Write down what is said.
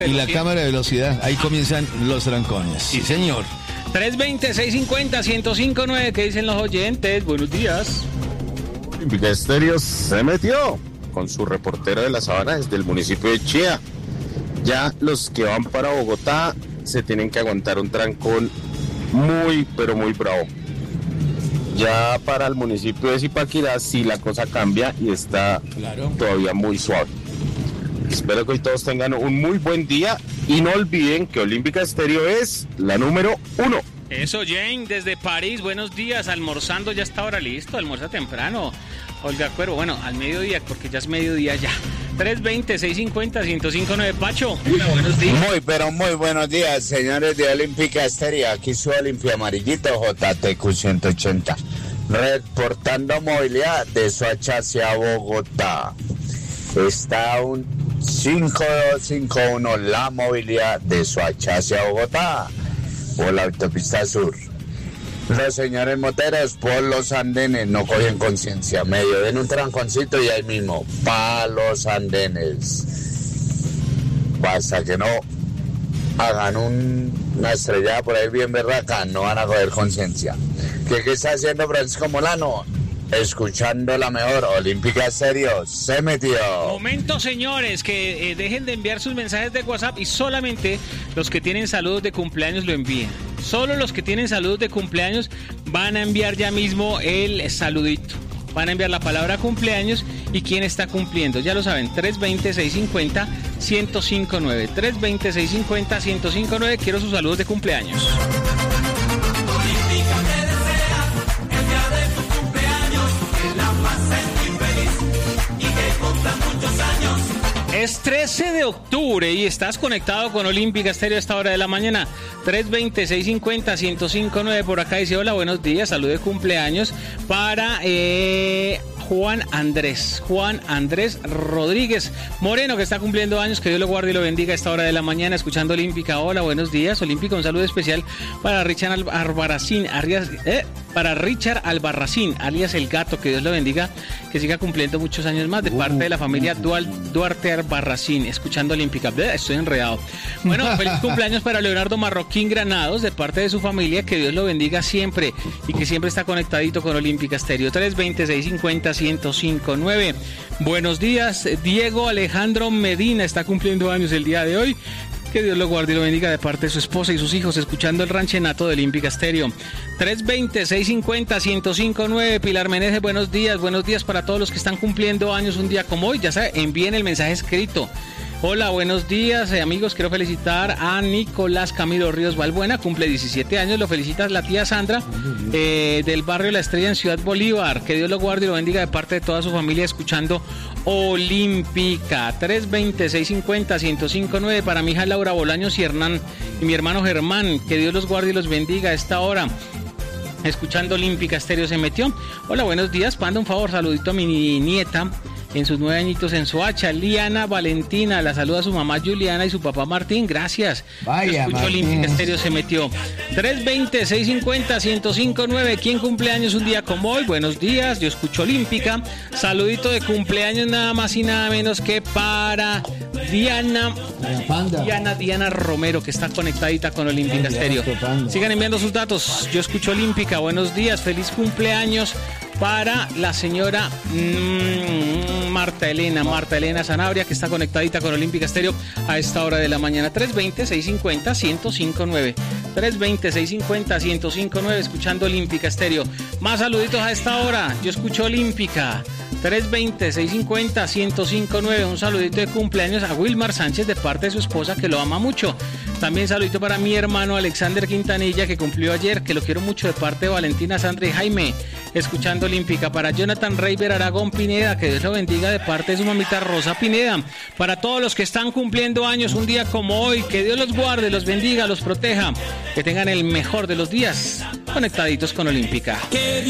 Y la cámara de velocidad, ahí comienzan los trancones. Sí, señor. 320-650-1059, ¿qué dicen los oyentes? Buenos días. Olímpica Estéreo se metió con su reportero de la Sabana desde el municipio de Chía. Ya los que van para Bogotá se tienen que aguantar un trancón muy, pero muy bravo. Ya para el municipio de Zipaquirá sí la cosa cambia y está todavía muy suave. Espero que hoy todos tengan un muy buen día y no olviden que Olímpica Estéreo es la número 1. Eso, Jane, desde París, buenos días, almorzando, ya está ahora listo, almuerza temprano. Olga Cuervo, bueno, al mediodía, porque ya es mediodía ya. 320-650-1059, Pacho. Hola, buenos días. Muy, pero muy buenos días, señores de Olímpica Estéreo. Aquí su Olimpia Amarillito, JTQ 180. Reportando movilidad de Soacha hacia Bogotá. Está un 5251 la movilidad de Soacha hacia Bogotá por la autopista sur. Los señores moteros por los andenes no cogen conciencia, medio den un tranconcito y ahí mismo pa' los andenes. Basta que no hagan una estrellada por ahí bien berraca, no van a coger conciencia. ¿Qué está haciendo Francisco Molano? Escuchando la mejor Olímpica Estéreo, se metió. Momento, señores, que dejen de enviar sus mensajes de WhatsApp y solamente los que tienen saludos de cumpleaños lo envíen. Solo los que tienen saludos de cumpleaños van a enviar ya mismo el saludito. Van a enviar la palabra cumpleaños y quién está cumpliendo. Ya lo saben, 320-650-1059. 320-650-1059. Quiero sus saludos de cumpleaños. Es 13 de octubre y estás conectado con Olímpica Estéreo a esta hora de la mañana. 320-650-1059. Por acá dice: hola, buenos días, salud de cumpleaños para Juan Andrés Rodríguez Moreno, que está cumpliendo años. Que Dios lo guarde y lo bendiga a esta hora de la mañana escuchando Olímpica. Hola, buenos días, Olímpica. Un saludo especial para Richard Albarracín, alias El Gato. Que Dios lo bendiga, que siga cumpliendo muchos años más, de parte de la familia Duarte Albarracín, escuchando Olímpica. Estoy enredado. Bueno, feliz cumpleaños para Leonardo Marroquín Granados, de parte de su familia. Que Dios lo bendiga siempre y que siempre está conectadito con Olímpica Estéreo. 320-650-1059. Buenos días, Diego Alejandro Medina está cumpliendo años el día de hoy. Que Dios lo guarde y lo bendiga, de parte de su esposa y sus hijos, escuchando el ranchenato de Olímpica Estéreo. 320-650-1059. Pilar Meneses, buenos días para todos los que están cumpliendo años un día como hoy. Ya saben, envíen el mensaje escrito. Hola, buenos días, amigos. Quiero felicitar a Nicolás Camilo Ríos Balbuena, cumple 17 años. Lo felicita la tía Sandra, del barrio La Estrella en Ciudad Bolívar. Que Dios lo guarde y lo bendiga, de parte de toda su familia, escuchando Olímpica. 320-650-1059 para mi hija Laura Bolaños y mi hermano Germán. Que Dios los guarde y los bendiga a esta hora, escuchando Olímpica Estéreo. Se metió. Hola, buenos días. Panda, un favor, saludito a mi nieta en sus 9 añitos en Soacha, Liana Valentina. La saluda a su mamá Juliana y su papá Martín. Gracias. Vaya, escucho Olímpica Estéreo, se metió. 320-650-1059. ¿Quién cumpleaños un día como hoy? Buenos días, yo escucho Olímpica. Saludito de cumpleaños nada más y nada menos que para Diana Romero, que está conectadita con Olímpica Estéreo. Sigan enviando sus datos. Yo escucho Olímpica. Buenos días, feliz cumpleaños para la señora Marta Elena Sanabria, que está conectadita con Olímpica Estéreo a esta hora de la mañana. 320-650-1059. 320-650-1059, escuchando Olímpica Estéreo. Más saluditos a esta hora. Yo escucho Olímpica. 320-650-1059. Un saludito de cumpleaños a Wilmar Sánchez, de parte de su esposa, que lo ama mucho. También saludito para mi hermano Alexander Quintanilla, que cumplió ayer, que lo quiero mucho, de parte de Valentina, Sandra y Jaime, escuchando Olímpica. Para Jonathan Reiber Aragón Pineda, que Dios lo bendiga, de parte de su mamita Rosa Pineda. Para todos los que están cumpliendo años un día como hoy, que Dios los guarde, los bendiga, los proteja, que tengan el mejor de los días, conectaditos con Olímpica.